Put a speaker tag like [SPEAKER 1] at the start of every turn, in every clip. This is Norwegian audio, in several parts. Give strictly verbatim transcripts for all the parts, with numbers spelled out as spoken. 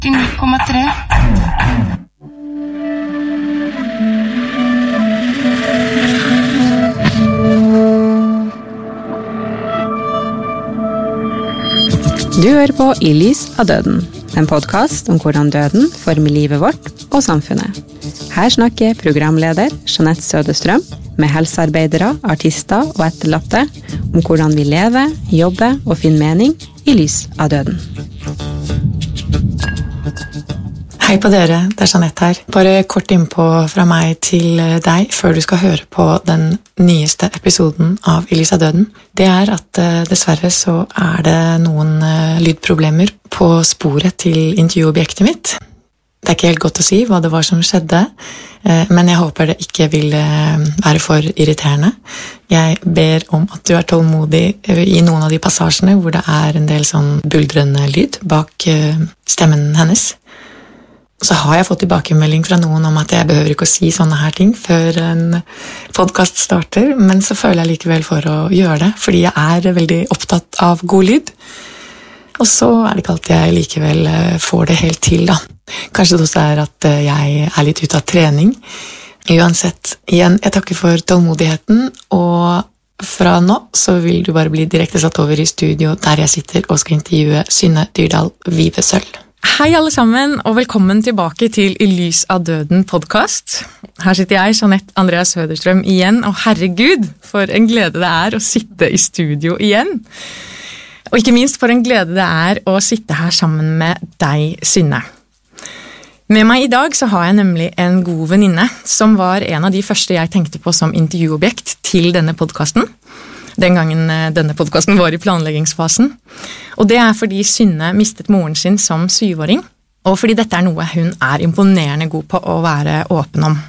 [SPEAKER 1] åttini komma tre.
[SPEAKER 2] Du hører på I lys av døden, en podcast om hvordan døden former livet vårt og samfunnet. Her snakker programleder Jeanette Søderstrøm med helsearbeidere, artister og etterlatte om hvordan vi lever, jobber og finner mening i lys av døden.
[SPEAKER 3] Hei på dere, det er Jeanette her. Bare kort innpå fra meg til deg før du skal høre på den nyeste episoden av I lys av døden. Det er at dessverre så er det noen lydproblemer på sporet til intervjuobjektet mitt. Det er ikke helt godt å si hva det var som skjedde, men jeg håper det ikke vil være for irriterende. Jeg ber om at du er tålmodig i noen av de passasjene hvor det er en del sånn buldrende lyd bak stemmen hennes. Så har jeg fått tilbakemelding fra noen om at jeg behøver ikke å si sånne her ting før en podcast starter, men så føler jeg likevel for å gjøre det, fordi jeg er veldig opptatt av god lyd. Og så er det ikke alltid jeg likevel får det helt til da. Kanskje det også er at jeg er litt ute av trening. Uansett, igjen, jeg takker for tålmodigheten, og fra nå så vil du bare bli direkte satt over i studio der jeg sitter og skal intervjue Synne Dyrdal Vivesøl.
[SPEAKER 4] Hei alle sammen, og velkommen tilbake til I lys av døden podcast. Her sitter jeg, Jeanette Andrea Søderstrøm, igjen, og herregud, for en glede det er å sitte i studio igjen. Og ikke minst for en glede det er å sitte her sammen med deg, Synne. Med meg i dag så har jeg nemlig en god venninne, som var en av de første jeg tenkte på som intervjuobjekt til denne podcasten. Den gangen denne podcasten var i planleggingsfasen. Og det er fordi Synne mistet moren sin som syvåring, og fordi dette er noe hun er imponerende god på å være åpen om.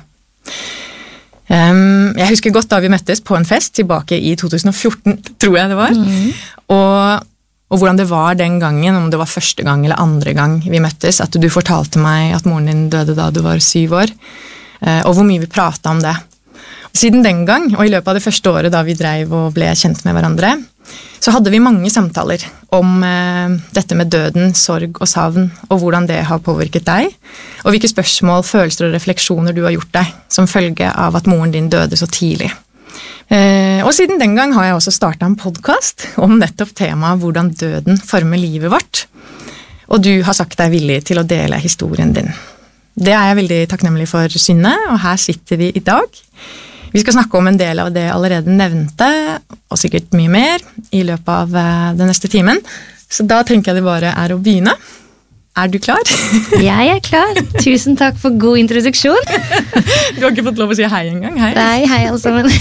[SPEAKER 4] Um, jeg husker godt da vi møttes på en fest tilbake i to tusen og fjorten, tror jeg det var, mm. og, og hvordan det var den gangen, om det var første gang eller andre gang vi møttes, at du fortalte meg at moren din døde da du var syv år, og hvor mye vi pratet om det. Siden den gang, og i løpet av det første året da vi drev og ble kjent med hverandre, så hadde vi mange samtaler om eh, dette med døden, sorg og savn, og hvordan det har påvirket deg, og hvilke spørsmål, følelser og refleksjoner du har gjort deg som følge av at moren din døde så tidlig. Eh, og siden den gang har jeg også startet en podcast om nettopp temaet hvordan døden former livet vårt, og du har sagt deg villig til å dele historien din. Det er jeg veldig takknemlig for, Synne, og her sitter vi i dag. Vi skal snakke om en del av det jeg allerede nevnte, og sikkert mye mer, i løpet av den neste timen. Så da tenker jeg det bare er å begynne. Er du klar?
[SPEAKER 5] Jeg er klar. Tusen takk for god introduksjon.
[SPEAKER 4] Du har ikke fått lov å si hei engang, hei?
[SPEAKER 5] Nei, hei alle sammen.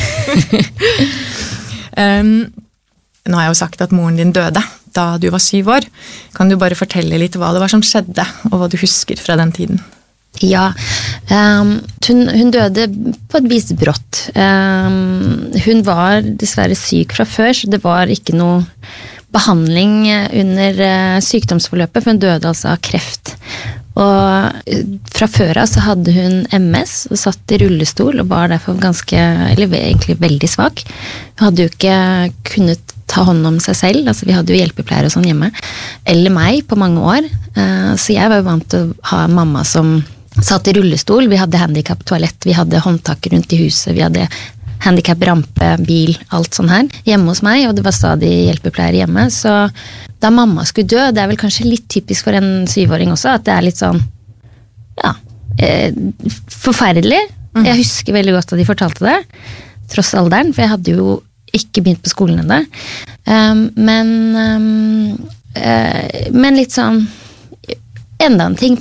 [SPEAKER 4] um, nå har jeg jo sagt at moren din døde da du var syv år. Kan du bare fortelle litt hva det var som skjedde, og hva du husker fra den tiden?
[SPEAKER 5] Ja, um, hun, hun døde på et vis brått. Um, hun var dessverre syk fra før, så det var ikke noe behandling under uh, sykdomsforløpet, for hun døde altså av kreft. Og fra før av så hadde hun M S og satt i rullestol og var derfor ganske, eller egentlig veldig svak. Hun hadde jo ikke kunnet ta hånd om seg selv, altså vi hadde jo hjelpepleiere og sånn hjemme, eller meg på mange år, uh, så jeg var jo vant til å ha en mamma som satt i rullestol, vi hadde handicap-toalett, vi hadde håndtak rundt i huset, vi hadde handicap-rampe, bil, alt sånn her, hjemme hos meg, og det var stadig hjelpepleiere hjemme, så da mamma skulle dø, det er vel kanskje litt typisk for en syvåring også, at det er litt sånn, ja, eh, forferdelig. Mm. Jeg husker veldig godt at de fortalte det, tross alderen, for jeg hadde jo ikke begynt på skolen enda. Um, men, um, uh, men litt sånn, enda en ting